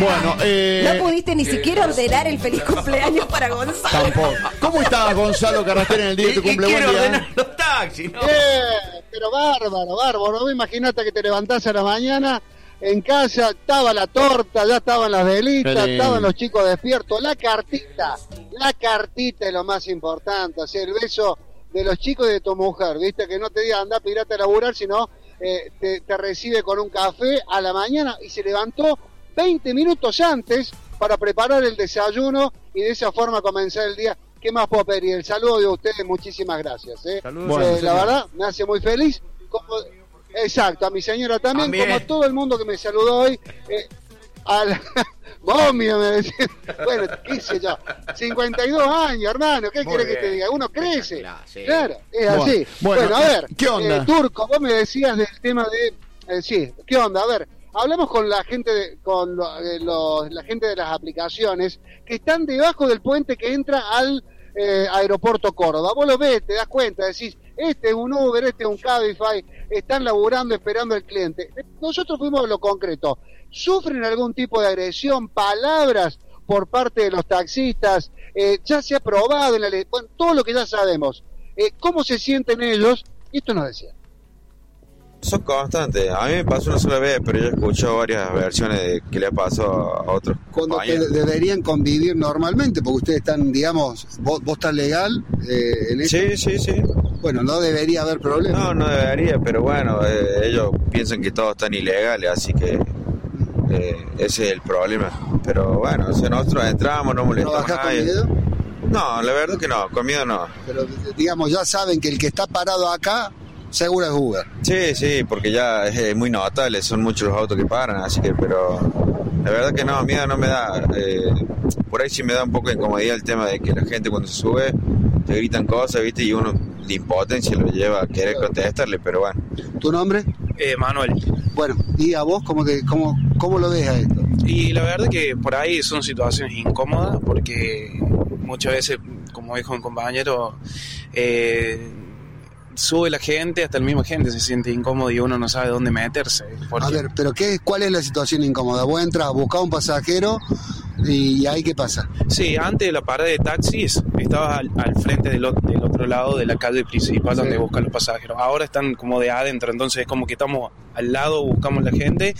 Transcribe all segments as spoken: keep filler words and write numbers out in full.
Bueno, eh... no pudiste ni siquiera ordenar el feliz cumpleaños para Gonzalo. Tampoco. ¿Cómo estás, Gonzalo Carrasquera, en el día de tu cumpleaños? Quiero ordenar los taxis, ¿no? Eh, pero bárbaro, bárbaro. Imagínate que te levantás a la mañana, en casa estaba la torta, ya estaban las velitas, estaban los chicos despiertos, la cartita, la cartita es lo más importante, o sea, el beso de los chicos y de tu mujer, viste, que no te diga anda pirata a laburar, sino eh, te, te recibe con un café a la mañana y se levantó veinte minutos antes para preparar el desayuno y de esa forma comenzar el día. ¿Qué más puedo pedir? El saludo de ustedes, muchísimas gracias. ¿eh? Saludos, eh, bueno, la verdad, me hace muy feliz. Como, exacto, a mi señora también, también, como todo el mundo que me saludó hoy. Eh, a la momia me decía, bueno, qué sé yo, cincuenta y dos años, hermano, ¿qué querés que te diga? Uno crece, claro, sí. claro, es bueno, así. Bueno, bueno, a ver, ¿qué onda? Eh, Turco, vos me decías del tema de, eh, sí, ¿qué onda? A ver, hablamos con la gente de, con lo, eh, los, la gente de las aplicaciones que están debajo del puente que entra al eh, aeropuerto Córdoba. Vos lo ves, te das cuenta, decís, este es un Uber, este es un Cabify, están laburando esperando al cliente. Nosotros fuimos a lo concreto. ¿Sufren algún tipo de agresión, palabras por parte de los taxistas? Eh, ya se ha probado en la ley, bueno, todo lo que ya sabemos. Eh, ¿Cómo se sienten ellos? Esto nos decía. Son constantes. A mí me pasó una sola vez, pero yo he escuchado varias versiones de que le ha pasado a otros Cuando te compañeros. deberían convivir normalmente, porque ustedes están, digamos, vos, vos estás legal eh, en eso. Sí, sí, sí. Bueno, no debería haber problema. No, no debería, pero bueno, eh, ellos piensan que todos están ilegales, así que eh, ese es el problema. Pero bueno, o sea, nosotros entramos, no ¿No molestamos bajás a con nadie. miedo? No, la verdad que no, con miedo no. Pero, digamos, ya saben que el que está parado acá, seguro es Uber. Sí, sí, porque ya es eh, muy notable, son muchos los autos que paran, así que, pero la verdad que no, miedo no me da. Eh, por ahí sí me da un poco de incomodidad el tema de que la gente cuando se sube te gritan cosas, ¿viste? Y uno de impotencia lo lleva a querer contestarle, pero bueno. ¿Tu nombre? Eh, Manuel. Bueno, ¿y a vos cómo, te, cómo, cómo lo ves a esto? Y la verdad que por ahí son situaciones incómodas porque muchas veces, como dijo un compañero, eh, sube la gente, hasta la misma gente se siente incómodo y uno no sabe dónde meterse. Porque... A ver, pero qué, ¿cuál es la situación incómoda? Vos entras a buscar un pasajero y, y ahí ¿qué pasa? Sí, antes de la parada de taxis estabas al, al frente del, o- del otro lado de la calle principal, sí, donde buscan los pasajeros. Ahora están como de adentro, entonces es como que estamos al lado, buscamos la gente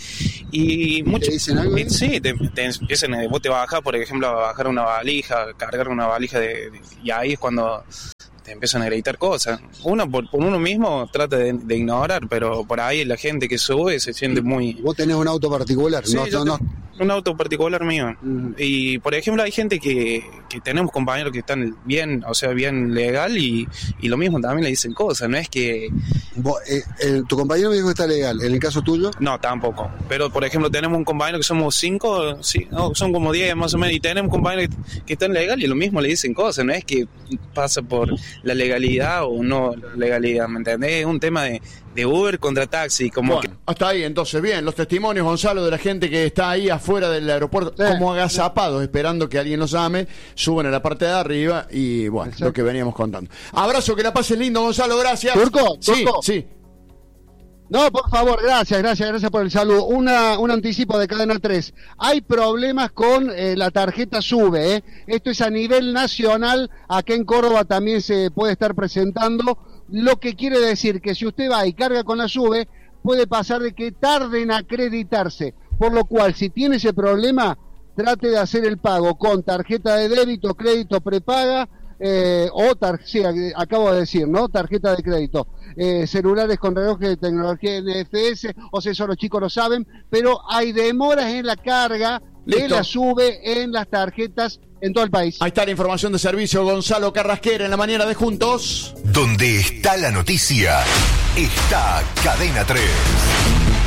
y mucho, ¿Te dicen algo? y, sí, te, te empiezan, vos te bajas, por ejemplo, a bajar una valija, cargar una valija de, de, y ahí es cuando te empiezan a gritar cosas. Uno por, por uno mismo trata de, de ignorar, pero por ahí la gente que sube se siente muy... Vos tenés un auto particular, Sí, no, yo no, tengo un auto particular mío. Uh-huh. Y por ejemplo hay gente que, que tenemos compañeros que están bien, o sea, bien legal y, y lo mismo también le dicen cosas, no es que... Vos, eh, el, tu compañero me dijo que está legal, ¿en el caso tuyo? No, tampoco. Pero por ejemplo tenemos un compañero que somos cinco, sí, no, son como diez más o menos, y tenemos compañeros que, que están legal y lo mismo le dicen cosas, no es que pasa por la legalidad o no legalidad, ¿me entendés? Es un tema de, de Uber contra taxi, como Bueno, que... hasta ahí, entonces, bien, los testimonios, Gonzalo, de la gente que está ahí afuera del aeropuerto, Sí. como agazapados, esperando que alguien los ame, suben a la parte de arriba y, bueno, Exacto. lo que veníamos contando. Abrazo, que la pases lindo, Gonzalo, gracias. ¿Turco? Sí, ¿Turco? sí. No, por favor, gracias, gracias, gracias por el saludo. Una, un anticipo de Cadena tres. Hay problemas con eh, la tarjeta SUBE, ¿eh? Esto es a nivel nacional, acá en Córdoba también se puede estar presentando, lo que quiere decir que si usted va y carga con la SUBE, puede pasar de que tarde en acreditarse, por lo cual, si tiene ese problema, trate de hacer el pago con tarjeta de débito, crédito prepaga, eh, o tar sí, acabo de decir, ¿no? Tarjeta de crédito. Eh, celulares con relojes de tecnología N F S, o sea, eso los chicos lo saben, pero hay demoras en la carga de Listo. la SUBE en las tarjetas en todo el país. Ahí está la información de servicio, Gonzalo Carrasquera, en la mañana de Juntos. Donde está la noticia, está Cadena tres.